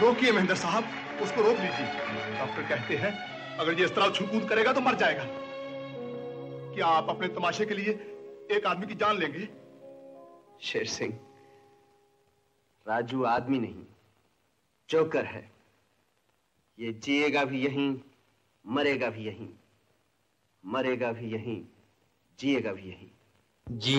रोकिए महेंद्र साहब, उसको रोक लीजिए। डॉक्टर कहते हैं अगर ये इस तरह उछल-कूद करेगा तो मर जाएगा। क्या आप अपने तमाशे के लिए एक आदमी की जान लेंगे? शेर सिंह, राजू आदमी नहीं, जोकर है। ये जिएगा भी यहीं, मरेगा भी यहीं, मरेगा भी यहीं, जिएगा भी यहीं।